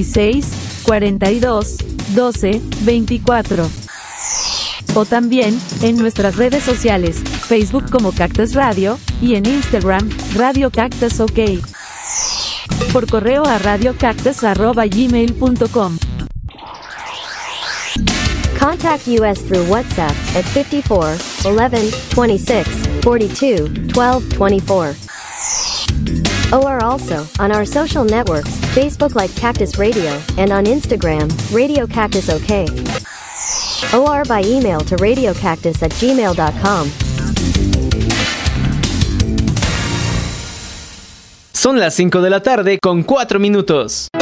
16 42 12 24. O también, en nuestras redes sociales, Facebook como Cactus Radio, y en Instagram, Radio Cactus OK. Por correo a radiocactus@gmail.com. Contact us through WhatsApp at 54 11 26 42 12 24. Or also on our social networks, Facebook like Cactus Radio, and on Instagram, Radio Cactus OK. Or by email to radiocactus@gmail.com. Son las 5 de la tarde con 4 minutos.